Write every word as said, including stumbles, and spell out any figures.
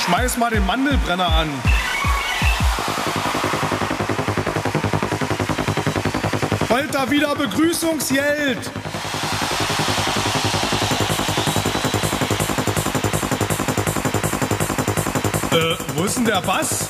Schmeiß mal den Mandelbrenner an. Wollt da wieder Begrüßungsgeld? Äh, wo ist denn der Bass?